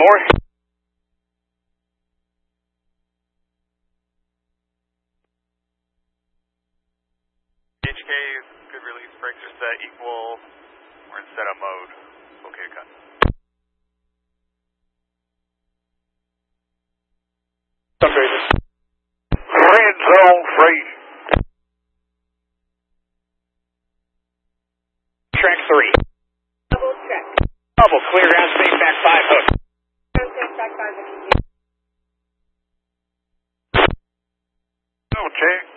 more. HK, good release, brakes are set, equal, we're in setup mode. Okay, cut. Red zone free. Track 3. Double check. Double, clear ground, safe back 5 hook. Take back 5 hook. Double check.